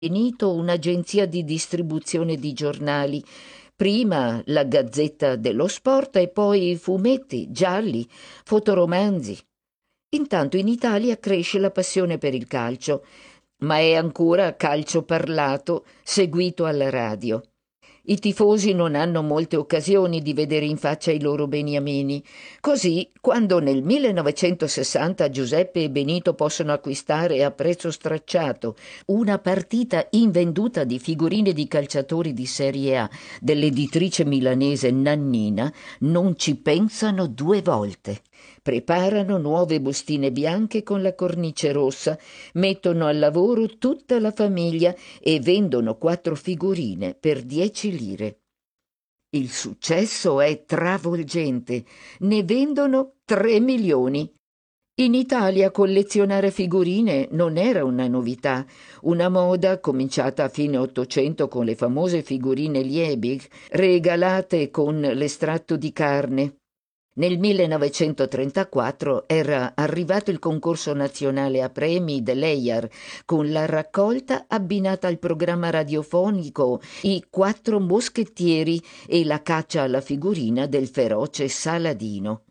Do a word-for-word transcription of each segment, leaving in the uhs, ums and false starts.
Benito un'agenzia di distribuzione di giornali, prima la Gazzetta dello Sport e poi fumetti, gialli, fotoromanzi. Intanto in Italia cresce la passione per il calcio, ma è ancora calcio parlato, seguito alla radio. I tifosi non hanno molte occasioni di vedere in faccia i loro beniamini. Così, quando nel millenovecentosessanta Giuseppe e Benito possono acquistare a prezzo stracciato una partita invenduta di figurine di calciatori di Serie A dell'editrice milanese Nannina, non ci pensano due volte. Preparano nuove bustine bianche con la cornice rossa, mettono al lavoro tutta la famiglia e vendono quattro figurine per dieci lire. Il successo è travolgente, ne vendono tre milioni. In Italia collezionare figurine non era una novità, una moda cominciata a fine Ottocento con le famose figurine Liebig, regalate con l'estratto di carne. Nel millenovecentotrentaquattro era arrivato il concorso nazionale a premi dell'E I A R, con la raccolta abbinata al programma radiofonico I Quattro Moschettieri e la caccia alla figurina del feroce Saladino.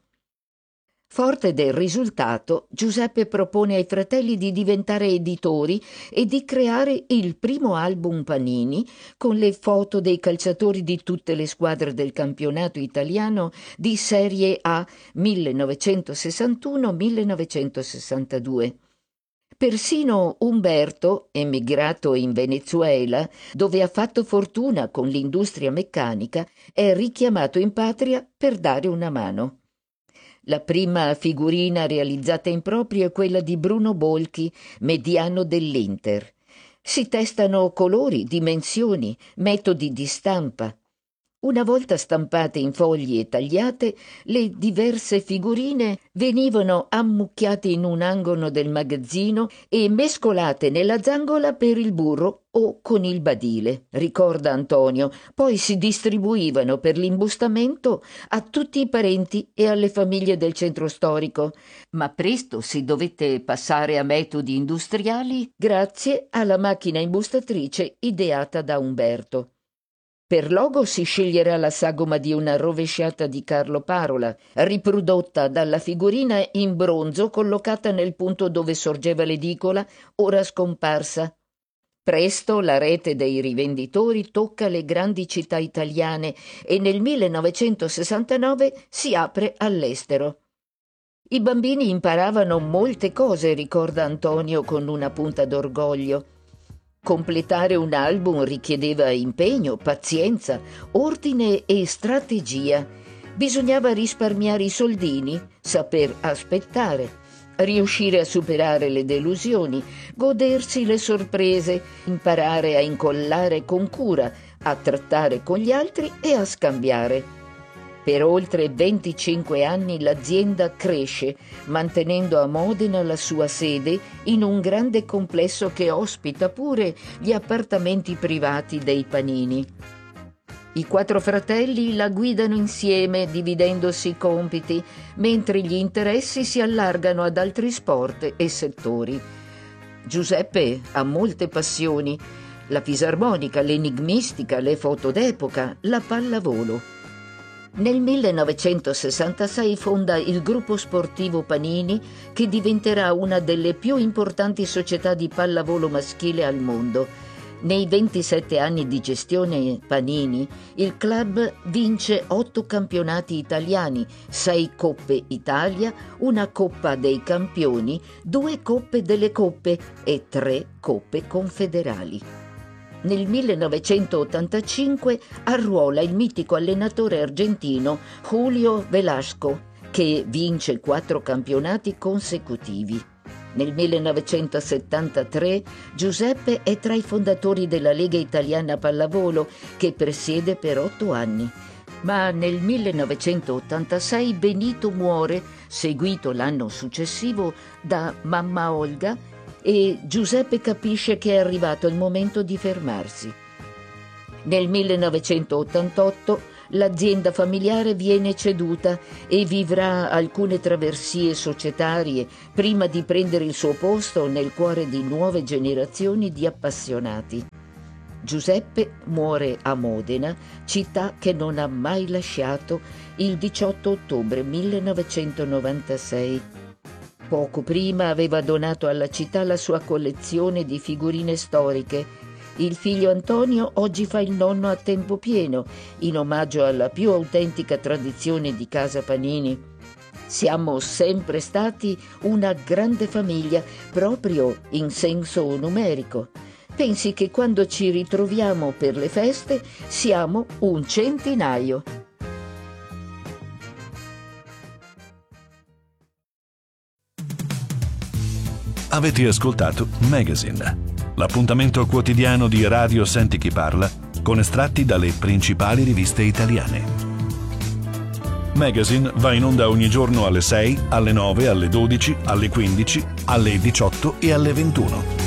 Forte del risultato, Giuseppe propone ai fratelli di diventare editori e di creare il primo album Panini con le foto dei calciatori di tutte le squadre del campionato italiano di Serie A millenovecentosessantuno millenovecentosessantadue. Persino Umberto, emigrato in Venezuela, dove ha fatto fortuna con l'industria meccanica, è richiamato in patria per dare una mano. La prima figurina realizzata in proprio è quella di Bruno Bolchi, mediano dell'Inter. Si testano colori, dimensioni, metodi di stampa. Una volta stampate in fogli e tagliate, le diverse figurine venivano ammucchiate in un angolo del magazzino e mescolate nella zangola per il burro o con il badile, ricorda Antonio. Poi si distribuivano per l'imbustamento a tutti i parenti e alle famiglie del centro storico. Ma presto si dovette passare a metodi industriali grazie alla macchina imbustatrice ideata da Umberto. Per logo si sceglierà la sagoma di una rovesciata di Carlo Parola, riprodotta dalla figurina in bronzo collocata nel punto dove sorgeva l'edicola, ora scomparsa. Presto la rete dei rivenditori tocca le grandi città italiane e nel millenovecentosessantanove si apre all'estero. I bambini imparavano molte cose, ricorda Antonio con una punta d'orgoglio. Completare un album richiedeva impegno, pazienza, ordine e strategia. Bisognava risparmiare i soldini, saper aspettare, riuscire a superare le delusioni, godersi le sorprese, imparare a incollare con cura, a trattare con gli altri e a scambiare. Per oltre venticinque anni l'azienda cresce, mantenendo a Modena la sua sede in un grande complesso che ospita pure gli appartamenti privati dei Panini. I quattro fratelli la guidano insieme, dividendosi i compiti, mentre gli interessi si allargano ad altri sport e settori. Giuseppe ha molte passioni: la fisarmonica, l'enigmistica, le foto d'epoca, la pallavolo. Nel millenovecentosessantasei fonda il gruppo sportivo Panini, che diventerà una delle più importanti società di pallavolo maschile al mondo. Nei ventisette anni di gestione Panini, il club vince otto campionati italiani, sei Coppe Italia, una Coppa dei Campioni, due Coppe delle Coppe e tre Coppe Confederali. Nel millenovecentottantacinque arruola il mitico allenatore argentino Julio Velasco, che vince quattro campionati consecutivi. Nel millenovecentosettantatré Giuseppe è tra i fondatori della Lega Italiana Pallavolo, che presiede per otto anni. Ma nel millenovecentottantasei Benito muore, seguito l'anno successivo da mamma Olga, e Giuseppe capisce che è arrivato il momento di fermarsi. Nel millenovecentottantotto l'azienda familiare viene ceduta e vivrà alcune traversie societarie prima di prendere il suo posto nel cuore di nuove generazioni di appassionati. Giuseppe muore a Modena, città che non ha mai lasciato, il diciotto ottobre millenovecentonovantasei. Poco prima aveva donato alla città la sua collezione di figurine storiche. Il figlio Antonio oggi fa il nonno a tempo pieno, in omaggio alla più autentica tradizione di Casa Panini. Siamo sempre stati una grande famiglia, proprio in senso numerico. Pensi che quando ci ritroviamo per le feste siamo un centinaio. Avete ascoltato Magazine, l'appuntamento quotidiano di Radio Senti Chi Parla con estratti dalle principali riviste italiane. Magazine va in onda ogni giorno alle sei, alle nove, alle dodici, alle quindici, alle diciotto e alle ventuno.